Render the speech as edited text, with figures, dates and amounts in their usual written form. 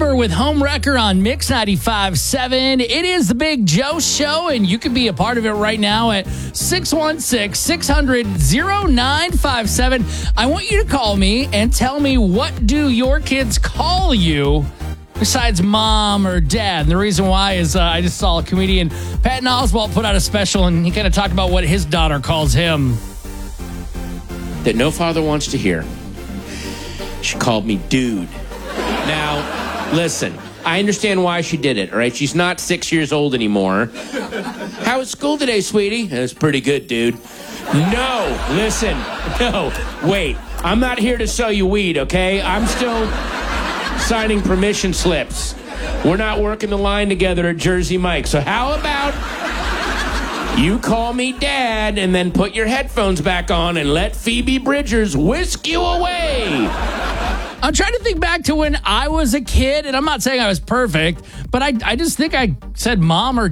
Amber with Home Wrecker on Mix 95.7. It is the Big Joe Show, and you can be a part of it right now at 616-600-0957. I want you to call me and tell me, what do your kids call you besides mom or dad? And the reason why is I just saw a comedian, Patton Oswalt, put out a special, and he kind of talked about what his daughter calls him. That no father wants to hear. She called me dude. Now, listen, I understand why she did it, all right? She's not 6 years old anymore. How was school today, sweetie? It was pretty good, dude. No, listen, no, wait. I'm not here to sell you weed, okay? I'm still signing permission slips. We're not working the line together at Jersey Mike. So how about you call me dad and then put your headphones back on and let Phoebe Bridgers whisk you away? I'm trying to think back to when I was a kid, and I'm not saying I was perfect, but I just think I said mom or